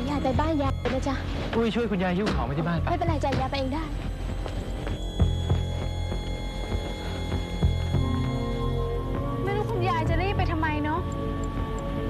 ดี๋ยวยายไปบ้านยายนะจ๊ะอุ้ยช่วยคุณยายหิ้วของไปที่บ้านไปไม่เป็นไรจ้ะยายไปเองได้